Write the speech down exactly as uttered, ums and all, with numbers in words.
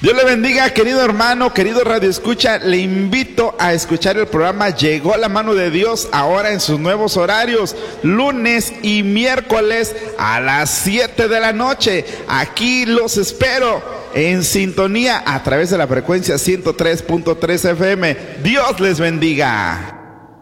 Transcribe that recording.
Dios le bendiga, querido hermano, querido Radio Escucha. Le invito a escuchar el programa Llegó la Mano de Dios, ahora en sus nuevos horarios, lunes y miércoles a las siete de la noche. Aquí los espero en sintonía a través de la frecuencia ciento tres punto tres F M. Dios les bendiga.